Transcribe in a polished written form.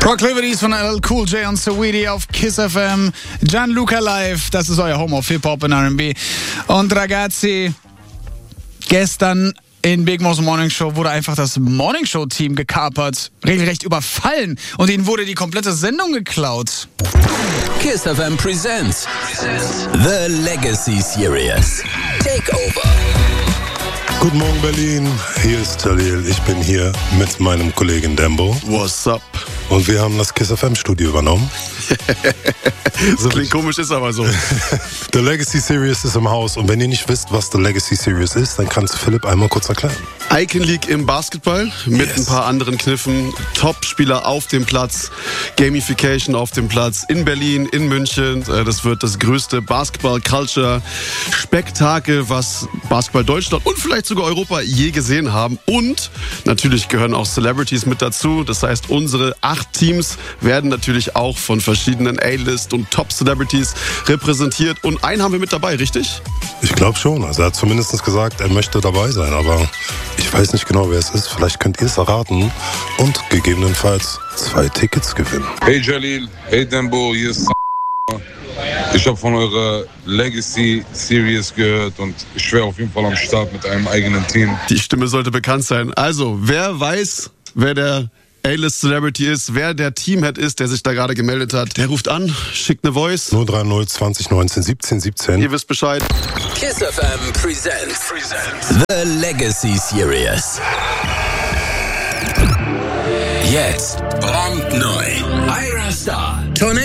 Proclivities von LL Cool J und Saweetie auf Kiss FM. Gianluca Live, das ist euer Home of Hip-Hop und R&B. Und ragazzi, gestern in Big Mo's Morning Show wurde einfach das Morning Show Team gekapert, regelrecht überfallen und ihnen wurde die komplette Sendung geklaut. Kiss FM presents The Legacy Series. Takeover. Guten Morgen Berlin, hier ist Jalil. Ich bin hier mit meinem Kollegen Dembo. What's up? Und wir haben das Kiss FM Studio übernommen. So klingt komisch, ist aber so. The Legacy Series ist im Haus. Und wenn ihr nicht wisst, was The Legacy Series ist, dann kannst du Philipp einmal kurz erklären. Icon League im Basketball mit ein paar anderen Kniffen. Top-Spieler auf dem Platz. Gamification auf dem Platz in Berlin, in München. Das wird das größte Basketball-Culture-Spektakel, was Basketball Deutschland und vielleicht sogar Europa je gesehen haben. Und natürlich gehören auch Celebrities mit dazu. Das heißt, unsere 8 Teams werden natürlich auch von verschiedenen A-List und Top-Celebrities repräsentiert. Und einen haben wir mit dabei, richtig? Ich glaube schon. Also er hat zumindest gesagt, er möchte dabei sein. Aber ich weiß nicht genau, wer es ist. Vielleicht könnt ihr es erraten und gegebenenfalls 2 Tickets gewinnen. Hey Jalil, hey Dembo, hier ist ich habe von eurer Legacy Series gehört und ich wäre auf jeden Fall am Start mit einem eigenen Team. Die Stimme sollte bekannt sein. Also, wer weiß, wer der A-List Celebrity ist, wer der Teamhead ist, der sich da gerade gemeldet hat, der ruft an, schickt eine Voice. 030 20 19 17 17. Ihr wisst Bescheid. Kiss FM presents The Legacy Series. Jetzt brandneu. Ira Star.